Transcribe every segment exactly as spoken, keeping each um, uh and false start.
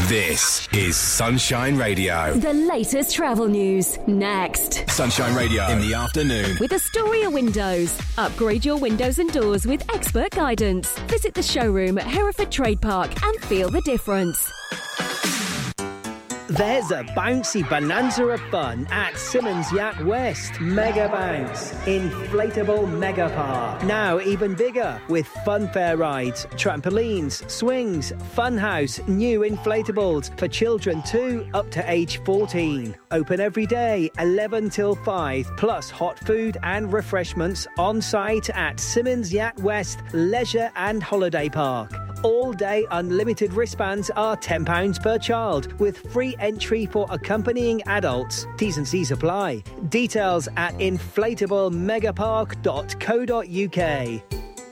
This is Sunshine Radio. The latest travel news, next. Sunshine Radio in the afternoon. With Astoria Windows. Upgrade your windows and doors with expert guidance. Visit the showroom at Hereford Trade Park and feel the difference. There's a bouncy bonanza of fun at Simmons Yacht West. Mega Bounce, inflatable mega park. Now even bigger with funfair rides, trampolines, swings, funhouse, new inflatables for children too up to age fourteen. Open every day, eleven till five, plus hot food and refreshments on site at Simmons Yacht West Leisure and Holiday Park. All-day unlimited wristbands are ten pounds per child, with free entry for accompanying adults. T's and C's apply. Details at inflatable megapark dot co dot uk.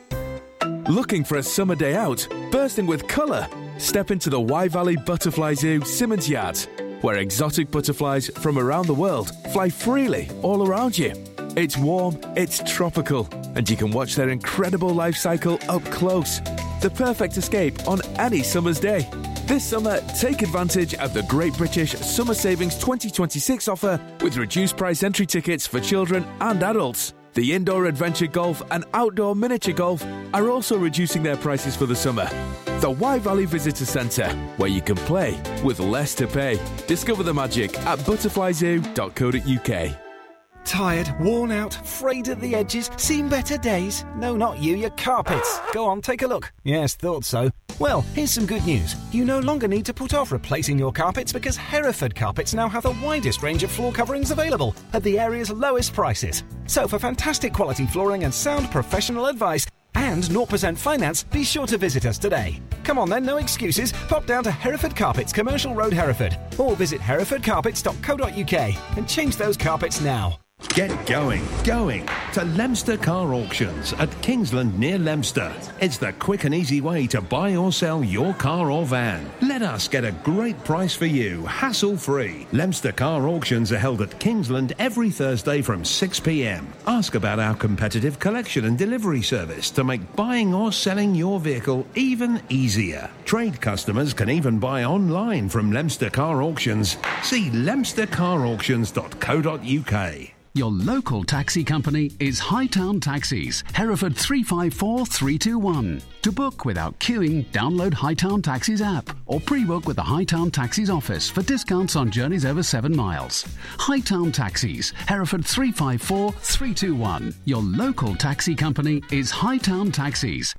Looking for a summer day out? Bursting with colour? Step into the Wye Valley Butterfly Zoo Simmons Yacht, where exotic butterflies from around the world fly freely all around you. It's warm, it's tropical, and you can watch their incredible life cycle up close. The perfect escape on any summer's day. This summer, take advantage of the Great British Summer Savings twenty twenty-six offer with reduced price entry tickets for children and adults. The indoor adventure golf and outdoor miniature golf are also reducing their prices for the summer. The Wye Valley Visitor Centre, where you can play with less to pay. Discover the magic at butterfly zoo dot co dot uk. Tired, worn out, frayed at the edges, seen better days? No, not you, your carpets. Go on, take a look. Yes, thought so. Well, here's some good news. You no longer need to put off replacing your carpets because Hereford Carpets now have the widest range of floor coverings available at the area's lowest prices. So for fantastic quality flooring and sound professional advice and zero percent finance, be sure to visit us today. Come on then, no excuses. Pop down to Hereford Carpets, Commercial Road, Hereford, or visit hereford carpets dot co dot uk and change those carpets now. Get going, going to Leominster Car Auctions at Kingsland near Leominster. It's the quick and easy way to buy or sell your car or van. Let us get a great price for you, hassle-free. Leominster Car Auctions are held at Kingsland every Thursday from six p m. Ask about our competitive collection and delivery service to make buying or selling your vehicle even easier. Trade customers can even buy online from Leominster Car Auctions. See leominster car auctions dot co dot uk. Your local taxi company is Hightown Taxis, Hereford three five four three two one. To book without queuing, download Hightown Taxis app or pre-book with the Hightown Taxis office for discounts on journeys over seven miles. Hightown Taxis, Hereford three five four three two one. Your local taxi company is Hightown Taxis.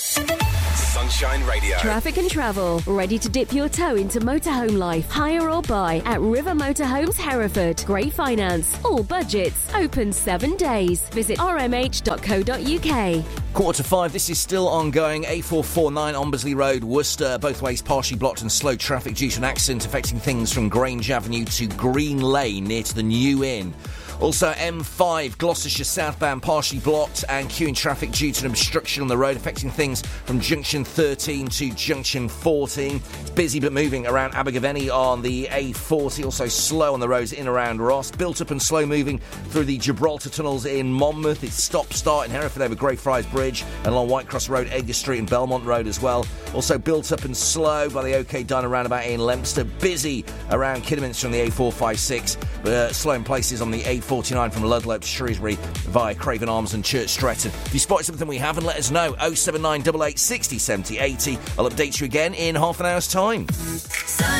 Sunshine Radio. Traffic and travel. Ready to dip your toe into motorhome life? Hire or buy at River Motorhomes Hereford. Great finance. All budgets. Open seven days. Visit r m h dot co dot uk. Quarter to five, this is still ongoing. A four forty-nine Ombersley Road, Worcester, both ways partially blocked and slow traffic due to an accident affecting things from Grange Avenue to Green Lane near to the New Inn. Also, M five, Gloucestershire southbound partially blocked and queuing traffic due to an obstruction on the road affecting things from junction thirteen to junction fourteen. It's busy but moving around Abergavenny on the A forty, also slow on the roads in around Ross. Built up and slow moving through the Gibraltar tunnels in Monmouth. It's stop-start in Hereford over Greyfriars Bridge and along Whitecross Road, Edgar Street and Belmont Road as well. Also built up and slow by the OK Diner roundabout in Leominster. Busy around Kidderminster on the A four fifty-six. Uh, slow in places on the A forty-nine from Ludlow to Shrewsbury via Craven Arms and Church Stretton. If you spot something we haven't, let us know. oh seven nine eight eight six oh seven oh eighty. I'll update you again in half an hour's time.